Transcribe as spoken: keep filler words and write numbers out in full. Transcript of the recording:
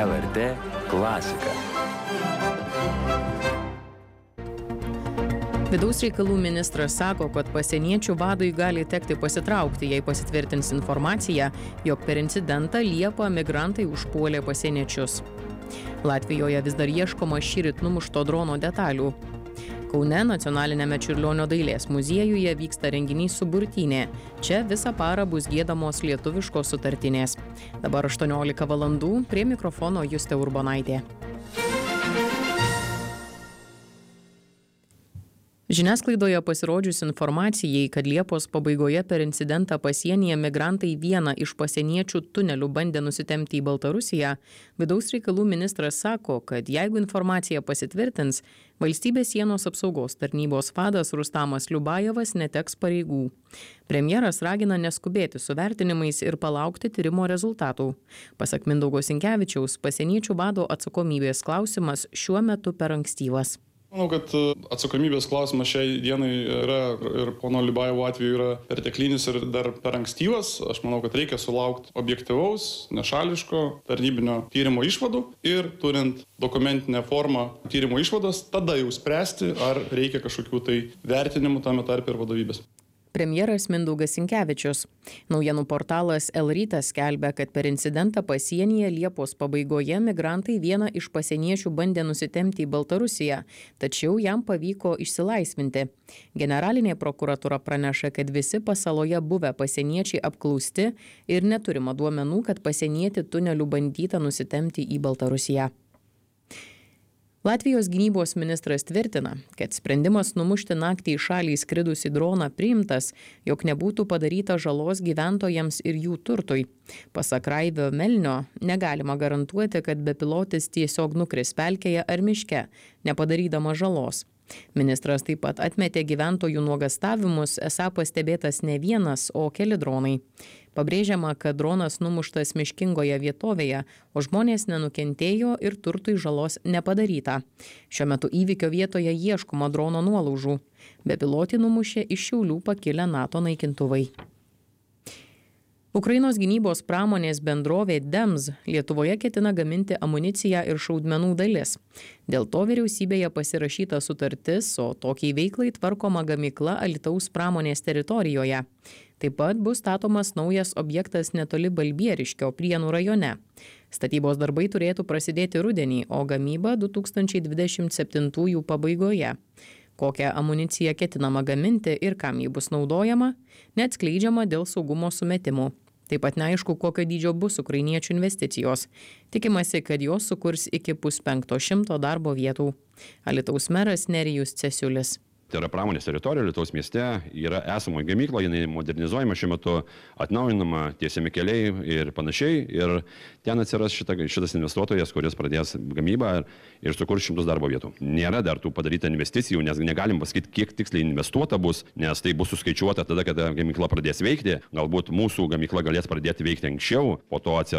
L R T klasika. Vidaus reikalų ministras sako, kad pasieniečių vadui gali tekti pasitraukti, jei pasitvirtins informacija, jog per incidentą Liepą migrantai užpuolė pasieniečius. Latvijoje vis dar ieškoma šįryt numušto drono detalių. Kaune nacionalinėme Čiurlionio dailės muziejuje vyksta renginys Suburtynė. Čia visą parą bus giedamos lietuviškos sutartinės. Dabar aštuoniolika valandų, prie mikrofono Justė Urbonaitė. Žiniasklaidoje pasirodžius informacijai, kad Liepos pabaigoje per incidentą pasienyje migrantai vieną iš pasieniečių tunelių bandė nusitempti į Baltarusiją, vidaus reikalų ministras sako, kad jeigu informacija pasitvirtins, valstybės sienos apsaugos tarnybos vadas Rustamas Liubajevas neteks pareigų. Premjeras ragina neskubėti su vertinimais ir palaukti tyrimo rezultatų. Pasak Mindaugo Sinkevičiaus, pasieniečių vado atsakomybės klausimas šiuo metu per ankstyvas. Manau, kad atsakomybės klausimas šiai dienai yra ir pono Liubajevo atveju yra perteklinis ir dar per ankstyvas. Aš manau, kad reikia sulaukti objektyvaus, nešališko tarnybinio tyrimo išvadų ir turint dokumentinę formą tyrimo išvadas, tada jau spręsti, ar reikia kažkokių tai vertinimų tame tarpe ir vadovybės. Premjeras Mindaugas Sinkevičius. Naujienų portalas L Rytas skelbia, kad per incidentą pasienyje Liepos pabaigoje migrantai vieną iš pasieniečių bandė nusitempti į Baltarusiją, tačiau jam pavyko išsilaisvinti. Generalinė prokuratūra praneša, kad visi pasaloje buvę pasieniečiai apklausti ir neturima duomenų, kad pasienietį tuneliu bandyta nusitempti į Baltarusiją. Latvijos gynybos ministras tvirtina, kad sprendimas numušti naktį į šalį skridusį droną priimtas, jog nebūtų padaryta žalos gyventojams ir jų turtui. Pasak Raivio Melnio, negalima garantuoti, kad bepilotis tiesiog nukris pelkėje ar miške, nepadarydama žalos. Ministras taip pat atmetė gyventojų nuogastavimus, esą pastebėtas ne vienas, o keli dronai. Pabrėžiama, kad dronas numuštas miškingoje vietovėje, o žmonės nenukentėjo ir turtui žalos nepadaryta. Šiuo metu įvykio vietoje ieškoma drono nuolaužų. Bepilotį numušė iš Šiaulių pakilę NATO naikintuvai. Ukrainos gynybos pramonės bendrovė Dems Lietuvoje ketina gaminti amuniciją ir šaudmenų dalis. Dėl to vyriausybėje pasirašyta sutartis, o tokiai veiklai tvarkoma gamykla Alytaus pramonės teritorijoje. Taip pat bus statomas naujas objektas netoli Balbieriškio Prienų rajone. Statybos darbai turėtų prasidėti rudenį, o gamyba du tūkstančiai dvidešimt septintųjų pabaigoje. Kokią amuniciją ketinama gaminti ir kam ji bus naudojama, neatskleidžiama dėl saugumo sumetimų. Taip pat neaišku, kokio dydžio bus ukrainiečių investicijos. Tikimasi, kad jos sukurs iki puspenkto šimto darbo vietų. Alytaus meras Nerijus Cesiulis. Tai yra pramonės teritorija Lietuvos mieste, yra esama gamykla, jinai modernizuojama šiuo metu, atnaujinama, tiesiami keliai ir panašiai. Ir ten atsiras šita, šitas investuotojas, kuris pradės gamybą ir, ir sukurs šimtus darbo vietų. Nėra dar tų padaryta investicijų, nes negalim pasakyti, kiek tiksliai investuota bus, nes tai bus suskaičiuota tada, kada gamykla pradės veikti. Galbūt mūsų gamykla galės pradėti veikti anksčiau, po to atsiras